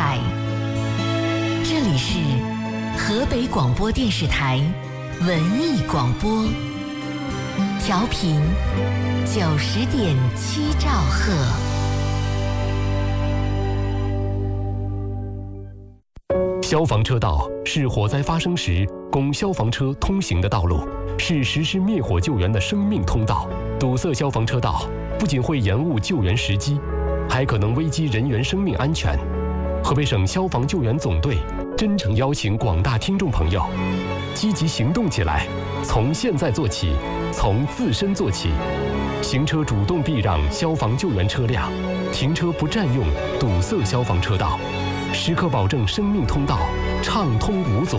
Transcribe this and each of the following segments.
台，这里是河北广播电视台文艺广播，调频90.7兆赫。 消防车道是火灾发生时供消防车通行的道路，是实施灭火救援的生命通道。堵塞消防车道不仅会延误救援时机，还可能危及人员生命安全。河北省消防救援总队真诚邀请广大听众朋友积极行动起来，从现在做起，从自身做起。行车主动避让消防救援车辆，停车不占用堵塞消防车道，时刻保证生命通道畅通无阻。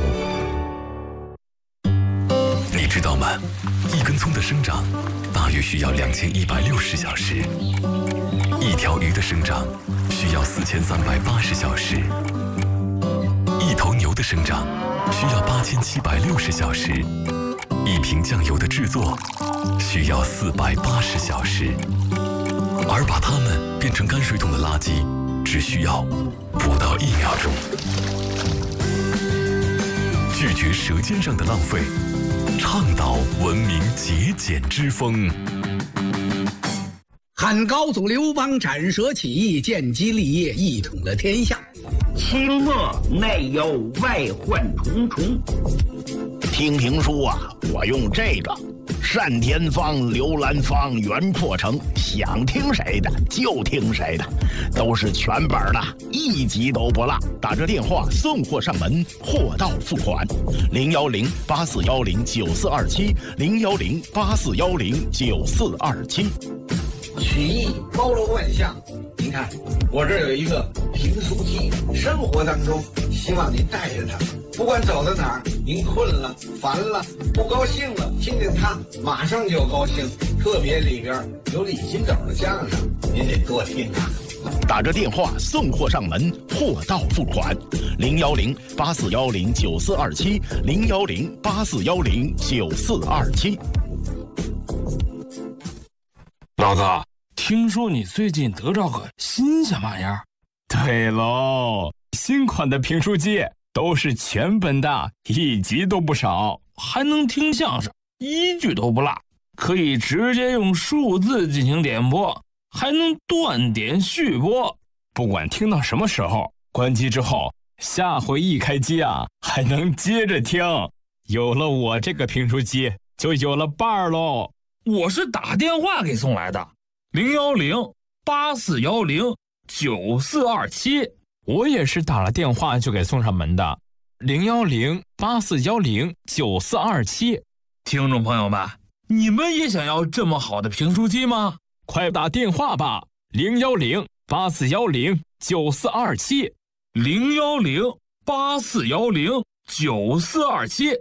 你知道吗？一根葱的生长大约需要2160小时，一条鱼的生长需要4380小时，一头牛的生长需要8760小时，一瓶酱油的制作需要480小时，而把它们变成泔水桶的垃圾只需要不到1秒钟。拒绝舌尖上的浪费，倡导文明节俭之风。 汉高祖刘邦斩蛇起义，建基立业，一统了天下。 清末内忧外患重重。 听评书啊，我用这个单田芳、刘兰芳、袁阔成，想听谁的就听谁的，都是全本的，一集都不落。打这电话送货上门，货到付款。010-8410-9427，010-8410-9427。 曲艺包罗万象，您看我这有一个评书机，生活当中希望您带着它，不管走到哪儿，您困了、烦了、不高兴了，听听它马上就高兴。特别里边有李金斗的相声，您得多听啊。 打着电话送货上门，货到付款。010-8410-9427，010-8410-9427。 老子听说你最近得着个新鲜玩意儿？ 对喽，新款的评书机都是全本的，一集都不少， 还能听相声，一句都不落，可以直接用数字进行点播，还能断点续播。 不管听到什么时候，关机之后，下回一开机啊，还能接着听。有了我这个评书机，就有了伴儿喽。 我是打电话给送来的，010-8410-9427。 我也是打了电话就给送上门的，010-8410-9427。 听众朋友们，你们也想要这么好的评书机吗？ 快打电话吧，010-8410-9427。 010-8410-9427。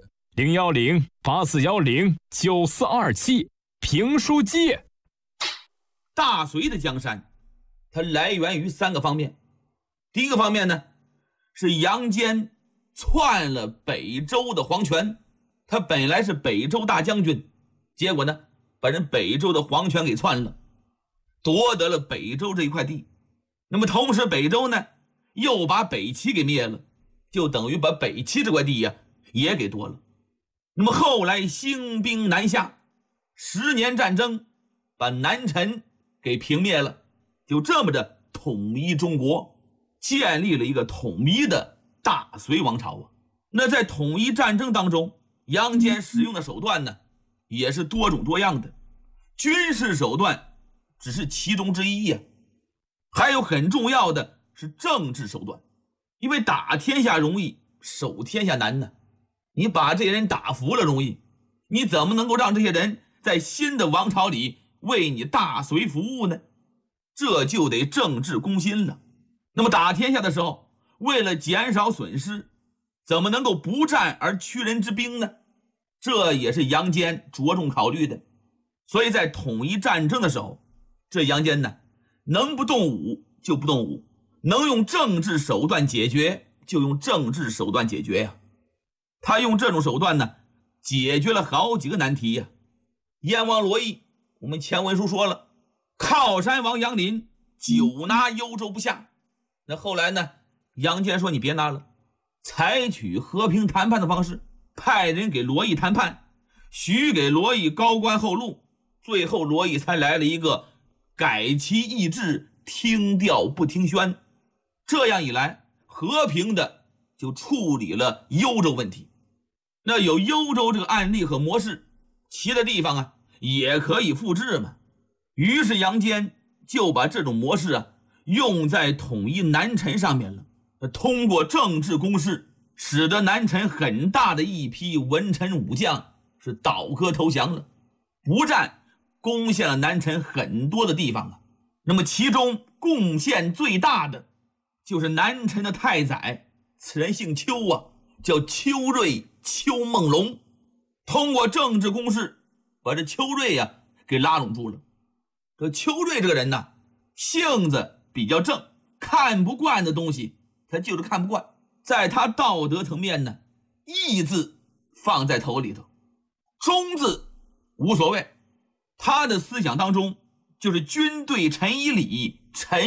010-8410-9427。评书机。 大隋的江山，它来源于3个方面。第一个方面呢，是杨坚篡了北周的皇权，他本来是北周大将军，结果呢，把人北周的皇权给篡了，夺得了北周这一块地。那么同时北周呢，又把北齐给灭了，就等于把北齐这块地呀也给夺了。那么后来兴兵南下，10年战争把南陈给平灭了，就这么着统一中国，建立了一个统一的大隋王朝啊。那在统一战争当中，杨坚使用的手段呢，也是多种多样的，军事手段只是其中之一呀，还有很重要的是政治手段。因为打天下容易，守天下难呢。你把这些人打服了容易，你怎么能够让这些人在新的王朝里为你大隋服务呢？这就得政治攻心了。那么打天下的时候，为了减少损失，怎么能够不战而屈人之兵呢？这也是杨坚着重考虑的。所以在统一战争的时候，这杨坚呢，能不动武就不动武，能用政治手段解决就用政治手段解决呀。他用这种手段呢，解决了好几个难题呀。燕王罗毅，我们前文书说了，靠山王杨林久拿幽州不下，那后来呢， 杨坚说你别拿了，采取和平谈判的方式，派人给罗毅谈判，许给罗毅高官厚禄，最后罗毅才来了一个改其意志，听调不听宣。这样一来，和平的就处理了幽州问题。那有幽州这个案例和模式，其他地方也可以复制嘛。于是杨坚就把这种模式用在统一南陈上面了。通过政治攻势，使得南陈很大的一批文臣武将是倒戈投降了，不战，攻陷了南陈很多的地方。那么其中贡献最大的就是南陈的太宰，此人姓邱叫邱瑞、邱梦龙。通过政治攻势把这邱瑞给拉拢住了。这邱瑞这个人性子比较正，看不惯的东西他就是看不惯。在他道德层面呢，义字放在头里头，忠字无所谓。他的思想当中就是军队陈以礼，陈